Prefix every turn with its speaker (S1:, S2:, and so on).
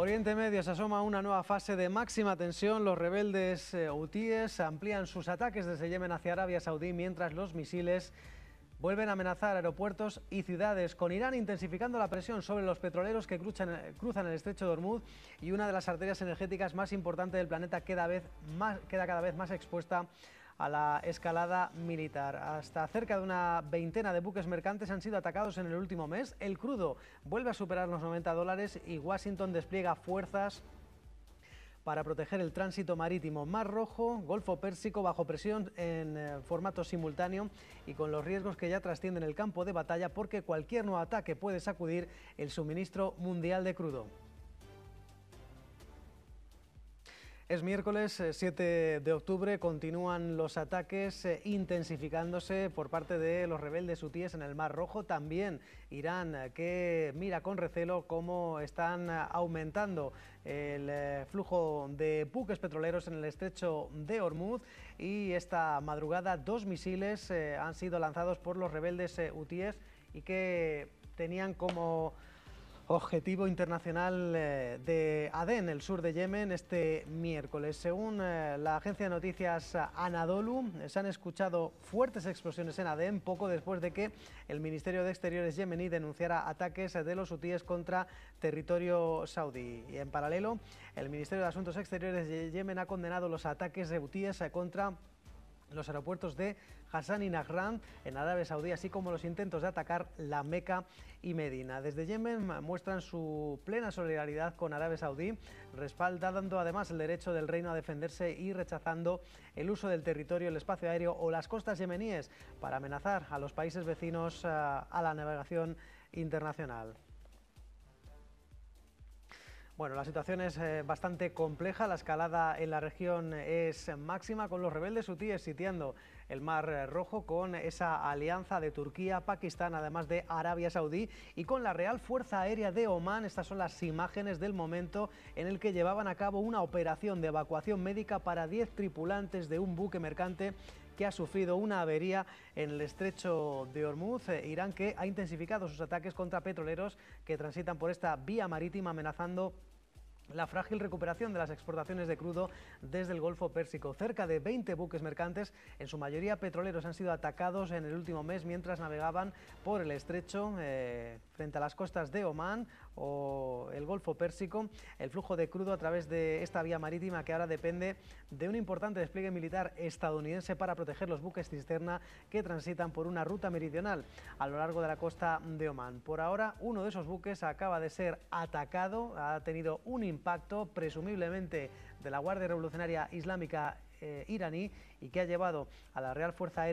S1: Oriente Medio se asoma a una nueva fase de máxima tensión. Los rebeldes hutíes amplían sus ataques desde Yemen hacia Arabia Saudí, mientras los misiles vuelven a amenazar aeropuertos y ciudades, con Irán intensificando la presión sobre los petroleros que cruzan el estrecho de Hormuz, y una de las arterias energéticas más importantes del planeta queda cada vez más expuesta a la escalada militar. Hasta cerca de una veintena de buques mercantes han sido atacados en el último mes. El crudo vuelve a superar los $90 y Washington despliega fuerzas para proteger el tránsito marítimo. Mar Rojo, Golfo Pérsico bajo presión en formato simultáneo y con los riesgos que ya trascienden el campo de batalla, porque cualquier nuevo ataque puede sacudir el suministro mundial de crudo. Es miércoles 7 de octubre, continúan los ataques intensificándose por parte de los rebeldes hutíes en el Mar Rojo. También Irán, que mira con recelo cómo están aumentando el flujo de buques petroleros en el estrecho de Hormuz, y esta madrugada 2 misiles han sido lanzados por los rebeldes hutíes y que tenían como objetivo internacional de Adén, el sur de Yemen, este miércoles. Según la agencia de noticias Anadolu, se han escuchado fuertes explosiones en Adén poco después de que el Ministerio de Exteriores yemení denunciara ataques de los hutíes contra territorio saudí. Y en paralelo, el Ministerio de Asuntos Exteriores de Yemen ha condenado los ataques de hutíes contra los aeropuertos de Hassan y Nahran en Arabia Saudí, así como los intentos de atacar la Meca y Medina. Desde Yemen muestran su plena solidaridad con Arabia Saudí, respaldando además el derecho del reino a defenderse y rechazando el uso del territorio, el espacio aéreo o las costas yemeníes para amenazar a los países vecinos a la navegación internacional. Bueno, la situación es bastante compleja. La escalada en la región es máxima, con los rebeldes hutíes sitiando el Mar Rojo, con esa alianza de Turquía, Pakistán, además de Arabia Saudí, y con la Real Fuerza Aérea de Omán. Estas son las imágenes del momento en el que llevaban a cabo una operación de evacuación médica para 10 tripulantes de un buque mercante que ha sufrido una avería en el estrecho de Hormuz. Irán, que ha intensificado sus ataques contra petroleros que transitan por esta vía marítima, amenazando la frágil recuperación de las exportaciones de crudo desde el Golfo Pérsico. Cerca de 20 buques mercantes, en su mayoría petroleros, han sido atacados en el último mes mientras navegaban por el estrecho frente a las costas de Omán o el Golfo Pérsico. El flujo de crudo a través de esta vía marítima, que ahora depende de un importante despliegue militar estadounidense para proteger los buques cisterna que transitan por una ruta meridional a lo largo de la costa de Omán. Por ahora, uno de esos buques acaba de ser atacado, ha tenido un impacto presumiblemente de la Guardia Revolucionaria Islámica iraní, y que ha llevado a la Real Fuerza Aérea